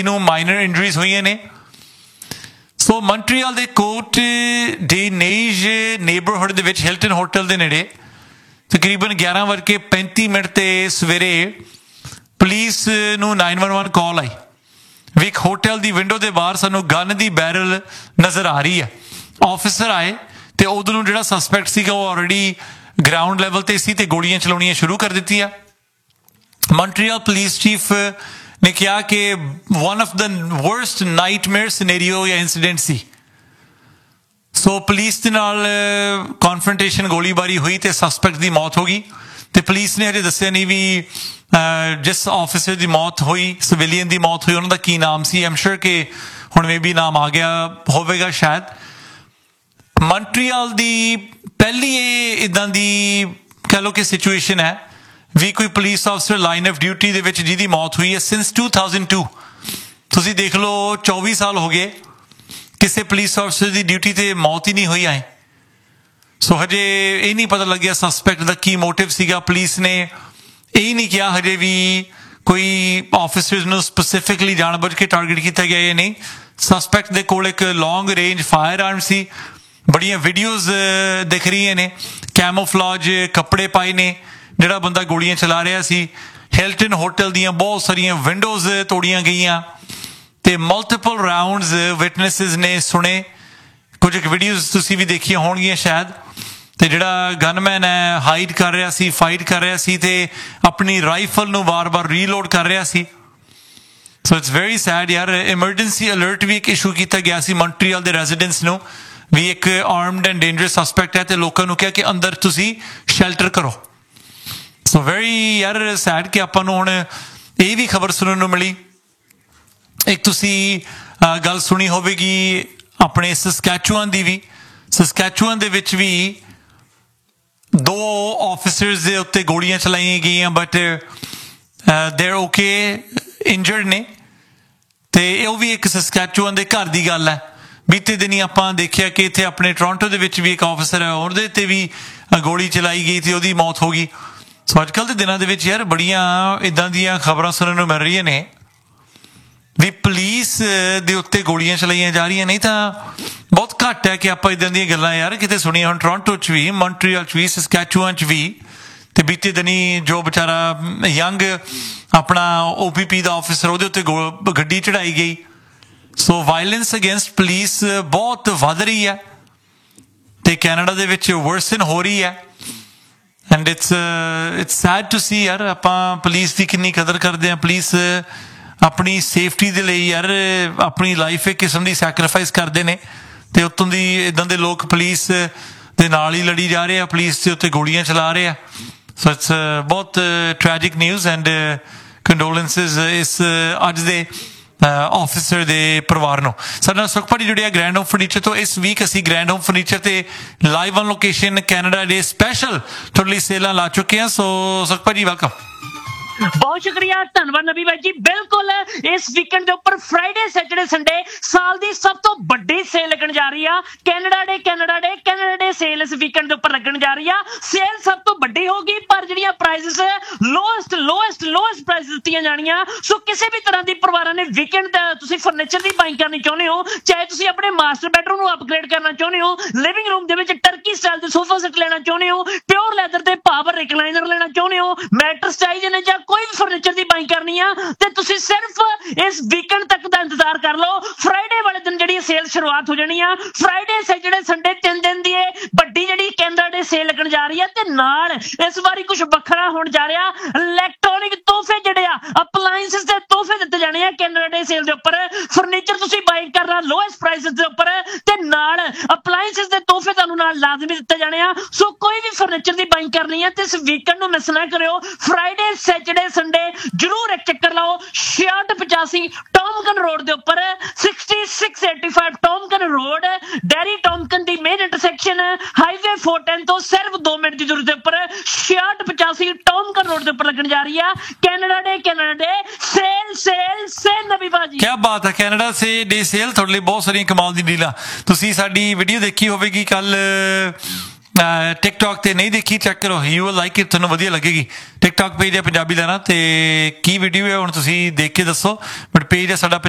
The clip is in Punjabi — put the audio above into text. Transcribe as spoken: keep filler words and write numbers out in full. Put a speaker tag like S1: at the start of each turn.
S1: ਬਾਈ ਨੂੰ ਮਾਈਨਰ ਇੰਜਰੀਜ਼ ਹੋਈਆਂ ਨੇ। ਸੋ ਮੌਂਟਰੀਅਲ ਦੇ ਕੋਟ ਡੇ ਨੇਜ ਨੇਬਰਹੁੱਡ ਦੇ ਵਿੱਚ ਹਿਲਟਨ ਹੋਟਲ ਦੇ ਨੇੜੇ ਤਕਰੀਬਨ ਗਿਆਰਾਂ ਵੱਜ ਕੇ ਪੈਂਤੀ ਮਿੰਟ 'ਤੇ ਸਵੇਰੇ ਪੁਲਿਸ ਨੂੰ ਨਾਈਨ ਵਨ ਵਨ ਕਾਲ ਆਈ ਵੀ ਇੱਕ ਹੋਟਲ ਦੀ ਵਿੰਡੋ ਦੇ ਬਾਹਰ ਸਾਨੂੰ ਗਨ ਦੀ ਬੈਰਲ ਨਜ਼ਰ ਆ ਰਹੀ ਹੈ। ਆਫਿਸਰ ਆਏ ਅਤੇ ਉਦੋਂ ਨੂੰ ਜਿਹੜਾ ਸਸਪੈਕਟ ਸੀਗਾ ਉਹ ਆਲਰੇਡੀ ਗਰਾਊਂਡ ਲੈਵਲ 'ਤੇ ਸੀ ਅਤੇ ਗੋਲੀਆਂ ਚਲਾਉਣੀਆਂ ਸ਼ੁਰੂ ਕਰ ਦਿੱਤੀਆਂ। ਮੌਂਟਰੀਅਲ ਪੁਲਿਸ ਚੀਫ ਨੇ ਕਿਹਾ ਕਿ one of the worst ਨਾਈਟਮੇਅਰ scenario ਜਾਂ ਇੰਸੀਡੈਂਟ ਸੀ। ਸੋ ਪੁਲਿਸ ਦੇ ਨਾਲ ਕੌਨਫਰੰਟੇਸ਼ਨ ਗੋਲੀਬਾਰੀ ਹੋਈ ਅਤੇ ਸਸਪੈਕਟ ਦੀ ਮੌਤ ਹੋ ਗਈ ਅਤੇ ਪੁਲਿਸ ਨੇ ਹਜੇ ਦੱਸਿਆ ਨਹੀਂ ਵੀ ਜਿਸ ਆਫਿਸਰ ਦੀ ਮੌਤ ਹੋਈ, ਸਿਵਿਲੀਅਨ ਦੀ ਮੌਤ ਹੋਈ, ਉਹਨਾਂ ਦਾ ਕੀ ਨਾਮ ਸੀ। ਐਮ ਸ਼ੋਰ ਕਿ ਹੁਣ ਮੇ ਬੀ ਨਾਮ ਆ ਗਿਆ ਹੋਵੇਗਾ ਸ਼ਾਇਦ। ਮੌਂਟਰੀਅਲ ਦੀ ਪਹਿਲੀ ਇਹ ਇੱਦਾਂ ਦੀ ਕਹਿ ਲਓ ਕਿ ਸਿਚੁਏਸ਼ਨ ਹੈ ਵੀ ਕੋਈ police officer line off duty ਦੇ ਵਿੱਚ ਜਿਹਦੀ ਮੌਤ ਹੋਈ ਹੈ ਸਿੰਸ ਟੂ ਥਾਊਜ਼ੈਂਡ ਟੂ। ਤੁਸੀਂ ਦੇਖ ਲਓ ਚੌਵੀ ਸਾਲ ਹੋ ਗਏ ਕਿਸੇ ਪੁਲਿਸ ਆਫਿਸਰ ਦੀ ਡਿਊਟੀ 'ਤੇ ਮੌਤ ਹੀ ਨਹੀਂ ਹੋਈ ਆਏ। ਸੋ ਹਜੇ ਇਹ ਨਹੀਂ ਪਤਾ ਲੱਗਿਆ ਸਸਪੈਕਟ ਦਾ ਕੀ ਮੋਟਿਵ ਸੀਗਾ। ਪੁਲਿਸ ਨੇ ਇਹ ਨਹੀਂ ਕਿਹਾ ਹਜੇ ਵੀ ਕੋਈ ਆਫਿਸਰਸ ਨੂੰ ਸਪੈਸੀਫਿਕਲੀ ਜਾਣ ਬੁੱਝ ਕੇ ਟਾਰਗੇਟ ਕੀਤਾ ਗਿਆ ਜਾਂ ਨਹੀਂ। ਸਸਪੈਕਟ ਦੇ ਕੋਲ ਇੱਕ ਲੌਂਗ ਰੇਂਜ ਫਾਇਰ ਆਰਮ ਸੀ। ਬੜੀਆਂ ਵੀਡੀਓਜ਼ ਦਿਖ ਰਹੀਆਂ ਨੇ, ਕੈਮੋਫਲਾਜ ਕੱਪੜੇ ਪਾਏ ਨੇ ਜਿਹੜਾ ਬੰਦਾ ਗੋਲੀਆਂ ਚਲਾ ਰਿਹਾ ਸੀ। ਹਿਲਟਨ ਹੋਟਲ ਦੀਆਂ ਬਹੁਤ ਸਾਰੀਆਂ ਵਿੰਡੋਜ਼ ਤੋੜੀਆਂ ਗਈਆਂ ਅਤੇ ਮਲਟੀਪਲ ਰਾਊਂਡਸ ਵਿਟਨੈਸਿਸ ਨੇ ਸੁਣੇ। ਕੁਝ ਕੁ ਵੀਡੀਓਜ਼ ਤੁਸੀਂ ਵੀ ਦੇਖੀਆਂ ਹੋਣਗੀਆਂ ਸ਼ਾਇਦ। ਅਤੇ ਜਿਹੜਾ ਗਨਮੈਨ ਹੈ ਹਾਈਡ ਕਰ ਰਿਹਾ ਸੀ, ਫਾਈਟ ਕਰ ਰਿਹਾ ਸੀ ਅਤੇ ਆਪਣੀ ਰਾਈਫਲ ਨੂੰ ਵਾਰ-ਵਾਰ ਰੀਲੋਡ ਕਰ ਰਿਹਾ ਸੀ। ਸੋ ਇਟਸ ਵੈਰੀ ਸੈਡ ਯਾਰ। ਐਮਰਜੈਂਸੀ ਅਲਰਟ ਵੀ ਇੱਕ ਇਸ਼ੂ ਕੀਤਾ ਗਿਆ ਸੀ ਮੌਂਟਰੀਅਲ ਦੇ ਰੈਜ਼ੀਡੈਂਟਸ ਨੂੰ ਵੀ ਇੱਕ ਆਰਮਡ ਐਂਡ ਡੇਂਜਰਸ ਸਸਪੈਕਟ ਹੈ ਅਤੇ ਲੋਕਾਂ ਨੂੰ ਕਿਹਾ ਕਿ ਅੰਦਰ ਤੁਸੀਂ ਸ਼ੈਲਟਰ ਕਰੋ। ਸੋ ਵੈਰੀ ਯਾਰ ਸੈਡ ਕਿ ਆਪਾਂ ਨੂੰ ਹੁਣ ਇਹ ਵੀ ਖਬਰ ਸੁਣਨ ਨੂੰ ਮਿਲੀ। ਇੱਕ ਤੁਸੀਂ ਗੱਲ ਸੁਣੀ ਹੋਵੇਗੀ ਆਪਣੇ ਸਸਕੈਚੁਅਨ ਦੀ ਵੀ। ਸਸਕੈਚੁਅਨ ਦੇ ਵਿੱਚ ਵੀ ਦੋ ਆਫਿਸਰਸ ਦੇ ਉੱਤੇ ਗੋਲੀਆਂ ਚਲਾਈਆਂ ਗਈਆਂ ਬਟ ਦੇਰ ਓਕੇ ਇੰਜਰਡ ਨੇ। ਅਤੇ ਉਹ ਵੀ ਇੱਕ ਸਸਕੈਚੁਅਨ ਦੇ ਘਰ ਦੀ ਗੱਲ ਹੈ। ਬੀਤੇ ਦਿਨੀ ਆਪਾਂ ਦੇਖਿਆ ਕਿ ਇੱਥੇ ਆਪਣੇ ਟੋਰਾਂਟੋ ਦੇ ਵਿੱਚ ਵੀ ਇੱਕ ਆਫਿਸਰ ਹੈ, ਉਹਦੇ 'ਤੇ ਵੀ ਗੋਲੀ ਚਲਾਈ ਗਈ ਅਤੇ ਉਹਦੀ ਮੌਤ ਹੋ ਗਈ। ਸੋ ਅੱਜ ਕੱਲ੍ਹ ਦੇ ਦਿਨਾਂ ਦੇ ਵਿੱਚ ਯਾਰ ਬੜੀਆਂ ਇੱਦਾਂ ਦੀਆਂ ਖਬਰਾਂ ਸੁਣਨ ਨੂੰ ਮਿਲ ਰਹੀਆਂ ਨੇ ਵੀ ਪੁਲਿਸ ਦੇ ਉੱਤੇ ਗੋਲੀਆਂ ਚਲਾਈਆਂ ਜਾ ਰਹੀਆਂ। ਨਹੀਂ ਤਾਂ ਬਹੁਤ ਘੱਟ ਹੈ ਕਿ ਆਪਾਂ ਇੱਦਾਂ ਦੀਆਂ ਗੱਲਾਂ ਯਾਰ ਕਿਤੇ ਸੁਣੀਆਂ। ਹੁਣ ਟੋਰਾਂਟੋ 'ਚ ਵੀ, ਮੌਂਟਰੀਅਲ 'ਚ ਵੀ, ਸਸਕੈਚੁਅਨ 'ਚ ਵੀ। ਅਤੇ ਬੀਤੇ ਦਿਨੀ ਜੋ ਵਿਚਾਰਾ ਯੰਗ ਆਪਣਾ ਓ ਪੀ ਪੀ ਦਾ ਆਫਿਸਰ ਉਹਦੇ ਉੱਤੇ ਗੋ ਗੱਡੀ ਚੜ੍ਹਾਈ ਗਈ। ਸੋ ਵਾਇਲੈਂਸ ਅਗੇਂਸਟ ਪੁਲਿਸ ਬਹੁਤ ਵੱਧ ਰਹੀ ਹੈ ਅਤੇ ਕੈਨੇਡਾ ਦੇ ਵਿੱਚ ਵਰਸਨ ਹੋ ਰਹੀ ਹੈ। And it's it's sad to ਸੀ ਯਾਰ। ਆਪਾਂ ਪੁਲਿਸ ਦੀ ਕਿੰਨੀ ਕਦਰ ਕਰਦੇ ਹਾਂ। ਪੁਲਿਸ ਆਪਣੀ ਸੇਫਟੀ ਦੇ ਲਈ ਯਾਰ ਆਪਣੀ ਲਾਈਫ ਇੱਕ ਕਿਸਮ ਦੀ ਸੈਕਰੀਫਾਈਸ ਕਰਦੇ ਨੇ ਅਤੇ ਉੱਤੋਂ ਦੀ ਇੱਦਾਂ ਦੇ ਲੋਕ ਪੁਲਿਸ ਦੇ ਨਾਲ ਹੀ ਲੜੀ ਜਾ ਰਹੇ ਆ, ਪੁਲਿਸ ਦੇ ਉੱਤੇ ਗੋਲੀਆਂ ਚਲਾ ਰਹੇ ਆ। ਸੋ ਇਟਸ ਬਹੁਤ ਟ੍ਰੈਜਿਕ ਨਿਊਜ਼ ਐਂਡ ਕੰਡੋਲੈਂਸਿਸ ਇਸ ਅੱਜ ਦੇ ਆਫਿਸਰ ਦੇ ਪਰਿਵਾਰ ਨੂੰ। ਸਾਡੇ ਨਾਲ ਸੁਖ ਭਾਜੀ ਜੁੜਿਆ ਗ੍ਰੈਂਡ ਹੋਮ ਫਰਨੀਚਰ ਤੋਂ। ਇਸ ਵੀਕ ਅਸੀਂ ਗ੍ਰੈਂਡ ਹੋਮ ਫਰਨੀਚਰ ਤੇ live on location Canada day special ਤੁਹਾਡੇ ਲਈ ਸੇਲਾਂ ਲਾ ਚੁੱਕੇ ਹਾਂ। ਸੋ ਸੁਖ ਭਾਜੀ ਵੈਲਕਮ।
S2: ਬਹੁਤ ਸ਼ੁਕਰੀਆ, ਧੰਨਵਾਦ ਨਬੀ ਬਾਈ ਜੀ। ਬਿਲਕੁਲ ਇਸ ਵੀਕਐਂਡ ਦੇ ਉੱਪਰ ਫਰਾਈਡੇ ਸੈਟਰਡੇ ਸੰਡੇ ਸਾਲ ਦੀ ਸਭ ਤੋਂ ਵੱਡੀ ਸੇਲ ਲੱਗਣ ਜਾ ਰਹੀ ਆ। ਕੈਨੇਡਾ ਡੇ ਕੈਨੇਡਾ ਡੇ ਕੈਨੇਡਾ ਡੇ ਸੇਲ ਇਸ ਵੀਕਐਂਡ ਦੇ ਉੱਪਰ ਲੱਗਣ ਜਾ ਰਹੀ ਆ। ਸੇਲ ਸਭ ਤੋਂ ਵੱਡੀ ਹੋਗੀ ਪਰ ਜਿਹੜੀਆਂ prices lowest lowest lowest price ਦਿੱਤੀਆਂ ਜਾਣੀਆਂ। ਸੋ ਕਿਸੇ ਵੀ ਤਰ੍ਹਾਂ ਦੀ ਪਰਿਵਾਰਾਂ ਨੇ ਵੀਕਐਂਡ ਤੁਸੀਂ ਫਰਨੀਚਰ ਦੀ ਬਾਈਂਗ ਕਰਨੀ ਚਾਹੁੰਦੇ ਹੋ, ਚਾਹੇ ਤੁਸੀਂ ਆਪਣੇ ਮਾਸਟਰ ਬੈਡਰੂਮ ਨੂੰ ਅਪਗ੍ਰੇਡ ਕਰਨਾ ਚਾਹੁੰਦੇ ਹੋ, ਲਿਵਿੰਗ ਰੂਮ ਦੇ ਵਿੱਚ ਟਰਕੀ ਸਟਾਈਲ ਦੇ ਸੋਫਾ ਸੈੱਟ ਲੈਣਾ ਚਾਹੁੰਦੇ ਹੋ, ਪਿਓਰ ਲੈਦਰ ਤੇ ਪਾਵਰ ਰਿਕਲਾਈਨਰ ਲੈਣਾ ਚਾਹੁੰਦੇ ਹੋ, ਮੈਟਰਸ ਚਾਹੀਦੇ ਨੇ ਜਾਂ ਕੋਈ ਵੀ ਫਰਨੀਚਰ ਦੀ ਬਾਈਂਗ ਕਰਨੀ ਆ ਤੇ ਤੁਸੀਂ ਸਿਰਫ ਇਸ ਵੀਕਐਂਡ ਤੱਕ ਦਾ ਇੰਤਜ਼ਾਰ ਕਰ ਲਓ। ਫਰਾਈਡੇ ਵਾਲੇ ਦਿਨ ਜਿਹੜੀ ਸੇਲ ਸ਼ੁਰੂਆਤ ਹੋ ਜਾਣੀ ਆ। ਫਰਾਈਡੇ ਸੈਟਰਡੇ ਸੰਡੇ ਤਿੰਨ ਦਿਨ ਦੀ ਇਹ ਵੱਡੀ ਜਿਹੜੀ ਕੈਨੇਡਾ ਡੇ ਸੇਲ ਲੱਗਣ ਜਾ ਰਹੀ ਆ ਤੇ ਨਾਲ ਇਸ ਵਾਰੀ ਕੁਝ ਵੱਖਰਾ ਹੋਣ ਜਾ ਰਿਹਾ। ਇਲੈਕਟ੍ਰੋਨਿਕ ਤੋਹਫੇ ਜਿਹੜੇ ਆ, ਅਪਲਾਈਐਂਸਿਸ ਦੇ ਤੋਹਫੇ ਦਿੱਤੇ ਜਾਣੇ ਆ ਕੈਨੇਡਾ ਡੇ ਸੇਲ ਦੇ ਉੱਪਰ। ਫਰਨੀਚਰ ਤੁਸੀਂ ਬਾਈਂਗ ਕਰਨਾ ਲੋਐਸਟ ਪ੍ਰਾਈਸਿਸ ਦੇ ਉੱਪਰ ਤੇ ਨਾਲ ਅਪਲਾਈਐਂਸਿਸ ਦੇ ਤੋਹਫੇ ਤੁਹਾਨੂੰ ਨਾਲ ਲਾਜ਼ਮੀ ਦਿੱਤੇ ਜਾਣੇ ਆ। ਸੋ ਕੋਈ ਵੀ ਫਰਨੀਚਰ ਦੀ ਬਾਈਂਗ ਕਰਨੀ ਆ ਤੇ ਇਸ ਵੀਕਐਂਡ ਨੂੰ ਮਿਸ ਨਾ ਕਰਿਓ। ਫਰਾਈਡੇ ਸੈਟਰਡੇ ਸੰਡੇ ਜਰੂਰ ਇੱਕ ਚੱਕਰ ਲਾਓ। ਛਿਆਹਠ ਪਚਾਸੀ ਟੌਮਕਨ ਰੋਡ ਦੇ ਉੱਪਰ sixty six eighty five ਟੌਮਕਨ road, dairy ਟੌਮਕਨ ਦੀ main intersection highway four ten ਤੋਂ ਸਿਰਫ ਦੋ ਮਿੰਟ ਦੀ ਦੂਰੀ ਦੇ ਉੱਪਰ ਛਿਆਹਠ ਪਚਾਸੀ ਟੌਮਕਨ ਰੋਡ ਦੇ ਉੱਪਰ ਲੱਗਣ ਜਾ ਰਹੀ ਆ ਕੈਨੇਡਾ ਡੇ ਕੈਨੇਡਾ ਡੇ ਸੇਲ ਸੇਲ ਸੇਲ ਨਬੀ ਬਾਜੀ।
S1: ਕੀ ਬਾਤ ਹੈ। ਕੈਨੇਡਾ ਸੇ ਡੇ ਸੇਲ ਤੁਹਾਡੇ ਲਈ ਬਹੁਤ ਸਾਰੀਆਂ ਕਮਾਲ ਦੀ ਡੀਲਾਂ। ਤੁਸੀਂ ਸਾਡੀ ਵੀਡੀਓ ਦੇਖੀ ਹੋਵੇਗੀ ਕੱਲ ਟਿਕਟੋਕ ਤੇ, ਨਹੀਂ ਦੇਖੀ ਚੈੱਕ ਕਰੋ। ਯੂ ਵਿਲ ਲਾਈਕ ਇਟ, ਤੁਹਾਨੂੰ ਵਧੀਆ ਲੱਗੇਗੀ। ਟਿਕਟੋਕ ਪੇਜ ਹੈ ਪੰਜਾਬੀ ਦਾ ਨਾ, ਤੇ ਕੀ ਵੀਡੀਓ ਹੈ ਹੁਣ ਤੁਸੀਂ ਦੇਖ ਕੇ ਦੱਸੋ। ਬਟ ਪੇਜ ਹੈ ਸਾਡਾ